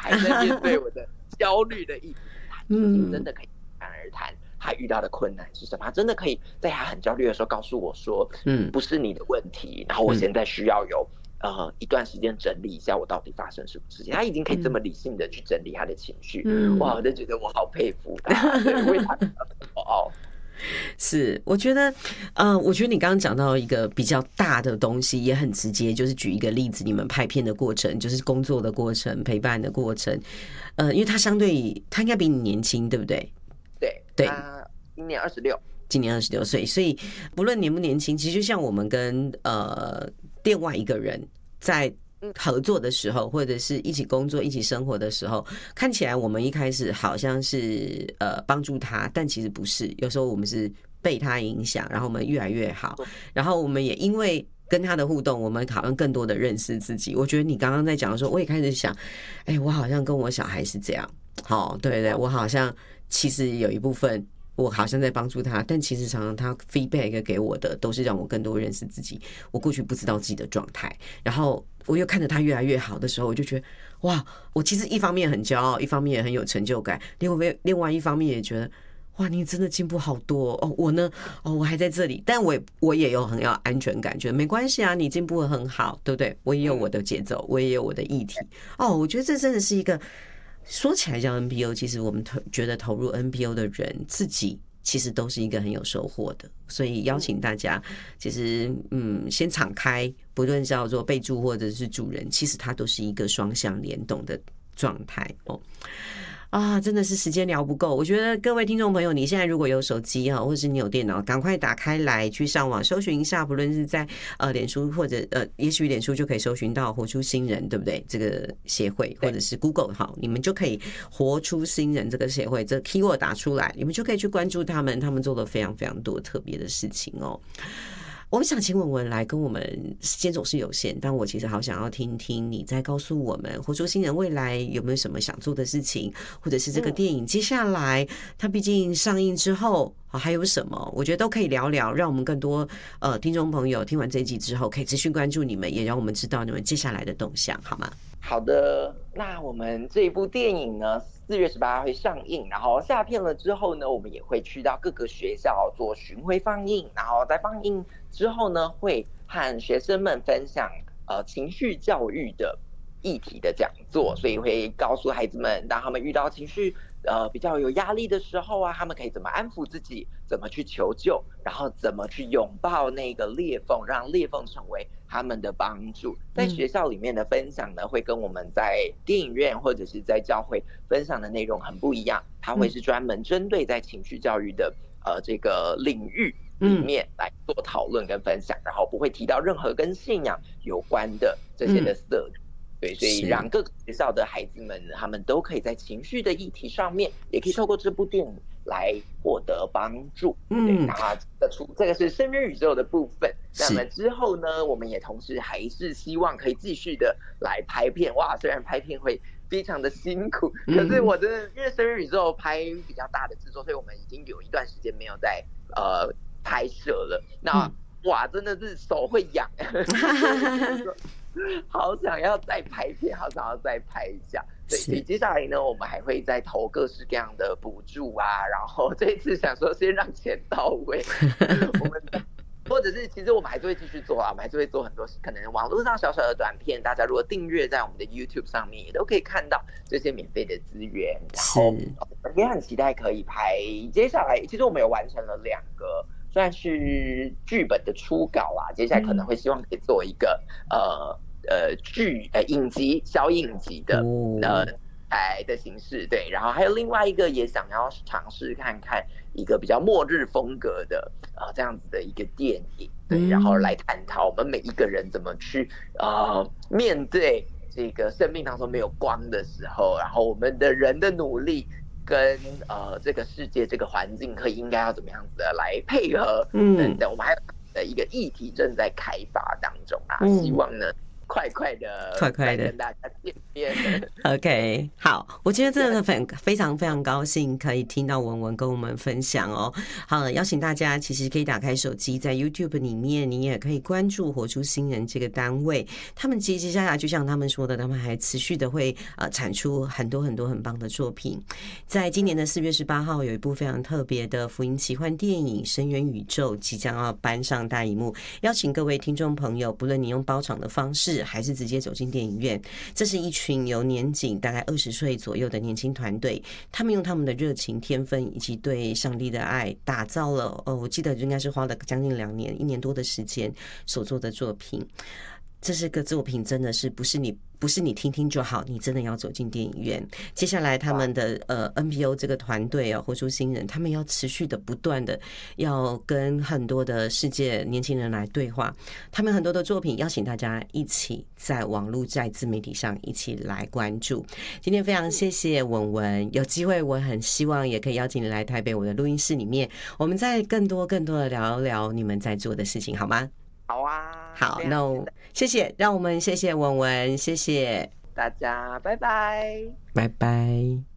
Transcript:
还在面对我的焦虑的议题，他已经真的可以侃而谈他遇到的困难是什么，他真的可以在他很焦虑的时候告诉我说，不是你的问题，然后我现在需要有一段时间整理一下我到底发生什么事情。他已经可以这么理性的去整理他的情绪，哇，我就觉得我好佩服他，对，为他骄傲。 是，我觉得你刚刚讲到一个比较大的东西，也很直接，就是举一个例子，你们拍片的过程，就是工作的过程，陪伴的过程。因为他应该比你年轻，对不对？ 对，他今年26。 今年26岁，所以不论年不年轻，其实就像我们跟另外一个人在合作的时候，或者是一起工作、一起生活的时候，看起来我们一开始好像是帮助他，但其实不是。有时候我们是被他影响，然后我们越来越好，然后我们也因为跟他的互动，我们好像更多的认识自己。我觉得你刚刚在讲的时候，我也开始想，我好像跟我小孩是这样，对，我好像其实有一部分。我好像在帮助他，但其实常常他 feedback 给我的都是让我更多认识自己。我过去不知道自己的状态，然后我又看着他越来越好的时候，我就觉得哇，我其实一方面很骄傲，一方面也很有成就感，另外一方面也觉得哇，你真的进步好多哦。我呢，我还在这里，但我也有很有安全感，觉得没关系啊，你进步得很好，对不对？我也有我的节奏，我也有我的议题。我觉得这真的是一个。说起来叫 NPO， 其实我们觉得投入 NPO 的人自己其实都是一个很有收获的，所以邀请大家，其实先敞开，不论叫做备注或者是助人，其实它都是一个双向联动的状态哦。真的是时间聊不够。我觉得各位听众朋友，你现在如果有手机或者是你有电脑，赶快打开来去上网搜寻一下，不论是在脸书或者也许脸书就可以搜寻到活出新人，对不对？这个协会，或者是 Google 你们就可以活出新人这个协会，这 keyword 打出来，你们就可以去关注他们，他们做了非常非常多特别的事情哦。我们想请文文来跟我们，时间总是有限，但我其实好想要听听你再告诉我们，活出新人未来有没有什么想做的事情，或者是这个电影接下来它毕竟上映之后还有什么，我觉得都可以聊聊，让我们更多听众朋友听完这一集之后可以持续关注你们，也让我们知道你们接下来的动向，好吗？ 好的，那我们这一部电影呢，4月18号会上映，然后下片了之后呢，我们也会去到各个学校做巡回放映，然后在放映之后呢，会和学生们分享情绪教育的议题的讲座，所以会告诉孩子们，当他们遇到情绪比较有压力的时候啊，他们可以怎么安抚自己，怎么去求救，然后怎么去拥抱那个裂缝，让裂缝成为他们的帮助。在学校里面的分享呢，会跟我们在电影院或者是在教会分享的内容很不一样，它会是专门针对在情绪教育的这个领域里面来做讨论跟分享，然后不会提到任何跟信仰有关的这些的色彩。对，所以让各个学校的孩子们，他们都可以在情绪的议题上面，也可以透过这部电影来获得帮助。对，那这个是生命宇宙的部分。那么之后呢，我们也同时还是希望可以继续的来拍片。哇，虽然拍片会非常的辛苦，可是我真的因为生命宇宙拍比较大的制作，所以我们已经有一段时间没有在拍摄了。那哇，真的是手会痒。好想要再拍片，好想要再拍一下。对，所以接下来呢，我们还会再投各式各样的补助啊，然后这一次想说先让钱到位，我们或者是其实我们还是会继续做啊，我们还是会做很多可能网络上小小的短片，大家如果订阅在我们的 YouTube 上面，也都可以看到这些免费的资源。然后我们也很期待可以拍，接下来其实我们有完成了2个。算是剧本的初稿啦，接下来可能会希望可以做一个影集小影集的的形式，对，然后还有另外一个也想要尝试看看一个比较末日风格的这样子的一个电影，对，然后来探讨我们每一个人怎么去面对这个生命当中没有光的时候，然后我们的人的努力。跟这个世界这个环境应该要怎么样子的来配合等等，我们还有的一个议题正在开发当中啊，希望呢快快的跟大家见面。 OK， 好，我觉得真的非常非常高兴可以听到文文跟我们分享哦。好，邀请大家其实可以打开手机，在 YouTube 里面，你也可以关注活出新人这个单位。他们接下来就像他们说的，他们还持续的会产出很多很多很棒的作品。在今年的4月18号，有一部非常特别的福音奇幻电影《深渊宇宙》即将要搬上大荧幕，邀请各位听众朋友，不论你用包场的方式，还是直接走进电影院，这是一群由年仅大概20岁左右的年轻团队，他们用他们的热情、天分以及对上帝的爱，打造了我记得应该是花了将近2年、1年多的时间所做的作品。这是个作品，真的是不是你听听就好，你真的要走进电影院。接下来他们的NPO 这个团队活出新人，他们要持续的不断的要跟很多的世界年轻人来对话，他们很多的作品邀请大家一起在网络在自媒体上一起来关注。今天非常谢谢文文，有机会我很希望也可以邀请你来台北我的录音室里面，我们再更多的聊聊你们在做的事情，好吗？ 好啊， 好，那谢谢，让我们谢谢文文，谢谢大家，拜拜， 拜拜。